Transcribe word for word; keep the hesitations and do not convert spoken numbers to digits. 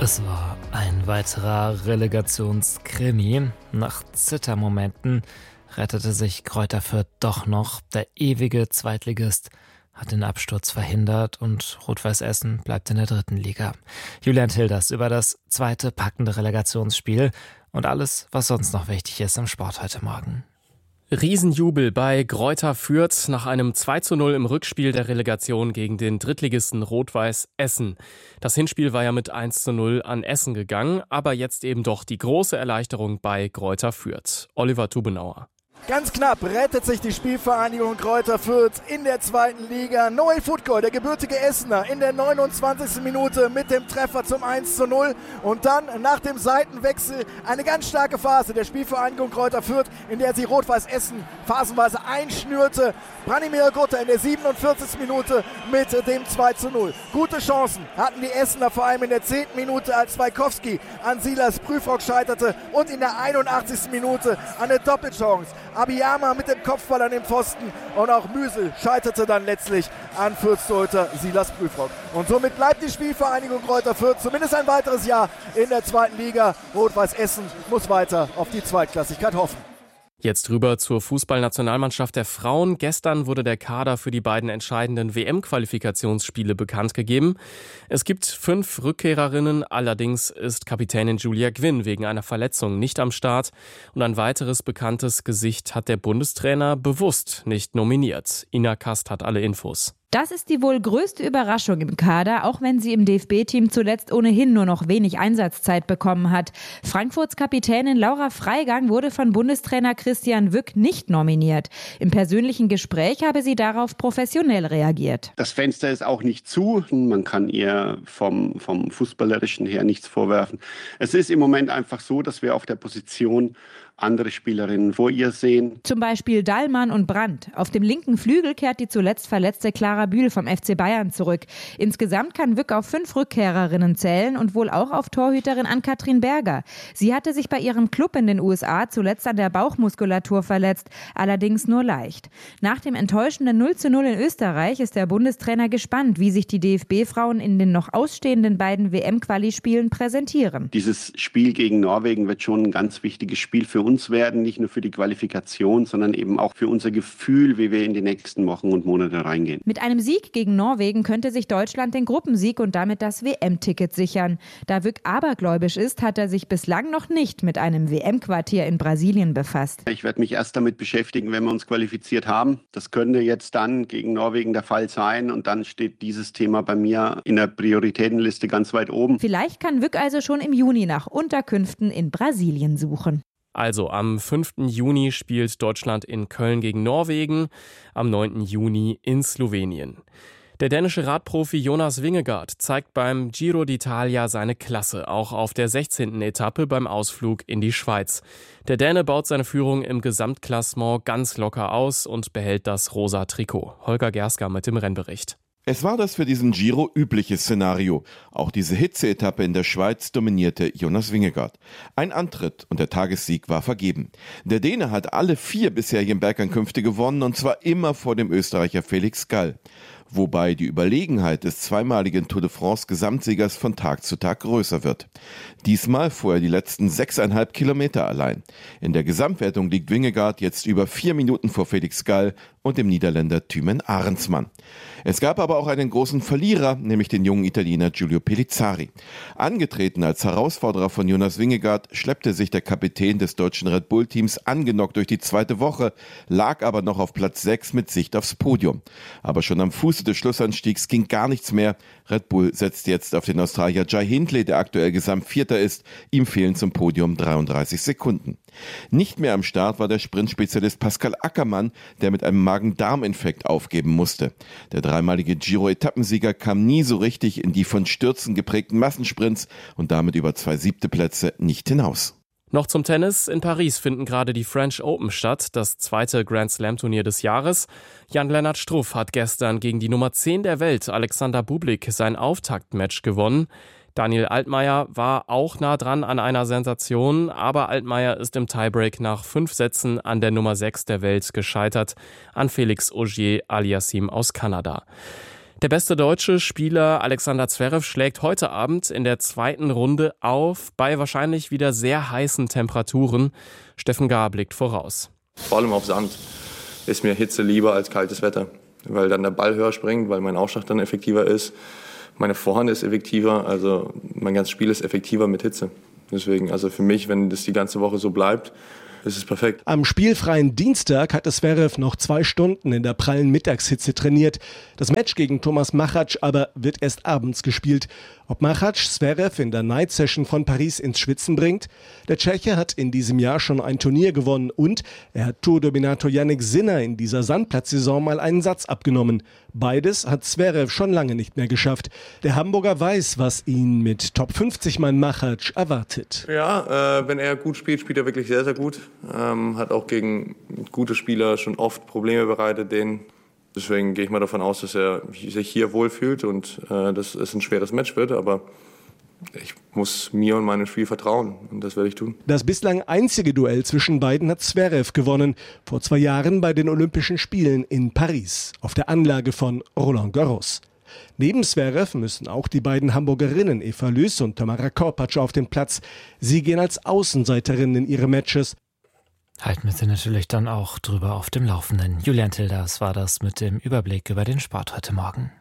Es war ein weiterer Relegationskrimi. Nach Zittermomenten rettete sich Greuther Fürth doch noch. Der ewige Zweitligist hat den Absturz verhindert und Rot-Weiß Essen bleibt in der dritten Liga. Julian Tilders über das zweite packende Relegationsspiel und alles, was sonst noch wichtig ist im Sport heute Morgen. Riesenjubel bei Greuther Fürth nach einem zwei zu null im Rückspiel der Relegation gegen den Drittligisten Rot-Weiß Essen. Das Hinspiel war ja mit eins zu null an Essen gegangen, aber jetzt eben doch die große Erleichterung bei Greuther Fürth. Oliver Tubenauer. Ganz knapp rettet sich die Spielvereinigung Greuther Fürth in der zweiten Liga. Noel Futkoy, der gebürtige Essener, in der neunundzwanzigsten Minute mit dem Treffer zum eins zu null. Und dann nach dem Seitenwechsel eine ganz starke Phase der Spielvereinigung Greuther Fürth, in der sie Rot-Weiß Essen phasenweise einschnürte. Branimir Gutter in der siebenundvierzigsten Minute mit dem zwei zu null. Gute Chancen hatten die Essener, vor allem in der zehnten Minute, als Wajkowski an Silas Prüfrock scheiterte, und in der einundachtzigsten Minute eine Doppelchance. Abiyama mit dem Kopfball an den Pfosten, und auch Müsel scheiterte dann letztlich an Fürth-Torhüter Silas Prüfrock. Und somit bleibt die Spielvereinigung Greuther Fürth zumindest ein weiteres Jahr in der zweiten Liga. Rot-Weiß Essen muss weiter auf die Zweitklassigkeit hoffen. Jetzt rüber zur Fußballnationalmannschaft der Frauen. Gestern wurde der Kader für die beiden entscheidenden W M-Qualifikationsspiele bekannt gegeben. Es gibt fünf Rückkehrerinnen, allerdings ist Kapitänin Julia Gwynn wegen einer Verletzung nicht am Start. Und ein weiteres bekanntes Gesicht hat der Bundestrainer bewusst nicht nominiert. Ina Kast hat alle Infos. Das ist die wohl größte Überraschung im Kader, auch wenn sie im D F B-Team zuletzt ohnehin nur noch wenig Einsatzzeit bekommen hat. Frankfurts Kapitänin Laura Freigang wurde von Bundestrainer Christian Wück nicht nominiert. Im persönlichen Gespräch habe sie darauf professionell reagiert. Das Fenster ist auch nicht zu. Man kann ihr vom, vom Fußballerischen her nichts vorwerfen. Es ist im Moment einfach so, dass wir auf der Position andere Spielerinnen vor ihr sehen. Zum Beispiel Dallmann und Brandt. Auf dem linken Flügel kehrt die zuletzt verletzte Clara Bühl vom F C Bayern zurück. Insgesamt kann Wück auf fünf Rückkehrerinnen zählen und wohl auch auf Torhüterin Ann-Kathrin Berger. Sie hatte sich bei ihrem Club in den U S A zuletzt an der Bauchmuskulatur verletzt, allerdings nur leicht. Nach dem enttäuschenden null zu null in Österreich ist der Bundestrainer gespannt, wie sich die D F B-Frauen in den noch ausstehenden beiden W M-Quali-Spielen präsentieren. Dieses Spiel gegen Norwegen wird schon ein ganz wichtiges Spiel für uns werden, nicht nur für die Qualifikation, sondern eben auch für unser Gefühl, wie wir in die nächsten Wochen und Monate reingehen. Mit einem Sieg gegen Norwegen könnte sich Deutschland den Gruppensieg und damit das W M-Ticket sichern. Da Wück abergläubisch ist, hat er sich bislang noch nicht mit einem W M-Quartier in Brasilien befasst. Ich werde mich erst damit beschäftigen, wenn wir uns qualifiziert haben. Das könnte jetzt dann gegen Norwegen der Fall sein, und dann steht dieses Thema bei mir in der Prioritätenliste ganz weit oben. Vielleicht kann Wück also schon im Juni nach Unterkünften in Brasilien suchen. Also am fünften Juni spielt Deutschland in Köln gegen Norwegen, am neunten Juni in Slowenien. Der dänische Radprofi Jonas Vingegaard zeigt beim Giro d'Italia seine Klasse, auch auf der sechzehnten Etappe beim Ausflug in die Schweiz. Der Däne baut seine Führung im Gesamtklassement ganz locker aus und behält das rosa Trikot. Holger Gerska mit dem Rennbericht. Es war das für diesen Giro übliche Szenario. Auch diese Hitze-Etappe in der Schweiz dominierte Jonas Vingegaard. Ein Antritt und der Tagessieg war vergeben. Der Däne hat alle vier bisherigen Bergankünfte gewonnen, und zwar immer vor dem Österreicher Felix Gall. Wobei die Überlegenheit des zweimaligen Tour de France Gesamtsiegers von Tag zu Tag größer wird. Diesmal fuhr er die letzten sechseinhalb Kilometer allein. In der Gesamtwertung liegt Vingegaard jetzt über vier Minuten vor Felix Gall und dem Niederländer Thymen Arendsman. Es gab aber auch einen großen Verlierer, nämlich den jungen Italiener Giulio Pellizzari. Angetreten als Herausforderer von Jonas Vingegaard schleppte sich der Kapitän des deutschen Red Bull-Teams angenockt durch die zweite Woche, lag aber noch auf Platz sechs mit Sicht aufs Podium. Aber schon am Fuße des Schlussanstiegs ging gar nichts mehr. Red Bull setzt jetzt auf den Australier Jai Hindley, der aktuell Gesamtvierter ist. Ihm fehlen zum Podium dreiunddreißig Sekunden. Nicht mehr am Start war der Sprintspezialist Pascal Ackermann, der mit einem Magen-Darm-Infekt aufgeben musste. Der dreimalige Giro-Etappensieger kam nie so richtig in die von Stürzen geprägten Massensprints und damit über zwei siebte Plätze nicht hinaus. Noch zum Tennis. In Paris finden gerade die French Open statt, das zweite Grand-Slam-Turnier des Jahres. Jan-Lennart Struff hat gestern gegen die Nummer zehn der Welt, Alexander Bublik, sein Auftaktmatch gewonnen. Daniel Altmaier war auch nah dran an einer Sensation, aber Altmaier ist im Tiebreak nach fünf Sätzen an der Nummer sechs der Welt gescheitert, an Felix Auger-Aliassime aus Kanada. Der beste deutsche Spieler Alexander Zverev schlägt heute Abend in der zweiten Runde auf, bei wahrscheinlich wieder sehr heißen Temperaturen. Steffen Gahr blickt voraus. Vor allem auf Sand ist mir Hitze lieber als kaltes Wetter, weil dann der Ball höher springt, weil mein Aufschlag dann effektiver ist. Meine Vorhand ist effektiver, also mein ganzes Spiel ist effektiver mit Hitze. Deswegen, also für mich, wenn das die ganze Woche so bleibt, ist es perfekt. Am spielfreien Dienstag hatte Zverev noch zwei Stunden in der prallen Mittagshitze trainiert. Das Match gegen Thomas Machac aber wird erst abends gespielt. Ob Machac Zverev in der Night Session von Paris ins Schwitzen bringt? Der Tscheche hat in diesem Jahr schon ein Turnier gewonnen und er hat Tourdominator Jannik Sinner in dieser Sandplatzsaison mal einen Satz abgenommen. Beides hat Zverev schon lange nicht mehr geschafft. Der Hamburger weiß, was ihn mit Top fünfzig Mann Machac erwartet. Ja, äh, wenn er gut spielt, spielt er wirklich sehr, sehr gut. Ähm, hat auch gegen gute Spieler schon oft Probleme bereitet, denen. Deswegen gehe ich mal davon aus, dass er sich hier wohlfühlt und äh, dass es ein schweres Match wird. Aber ich muss mir und meinem Spiel vertrauen und das werde ich tun. Das bislang einzige Duell zwischen beiden hat Zverev gewonnen. Vor zwei Jahren bei den Olympischen Spielen in Paris auf der Anlage von Roland Garros. Neben Zverev müssen auch die beiden Hamburgerinnen Eva Lüß und Tamara Korpatsch auf den Platz. Sie gehen als Außenseiterinnen in ihre Matches. Halten wir Sie natürlich dann auch drüber auf dem Laufenden. Julian Tilders war das mit dem Überblick über den Sport heute Morgen.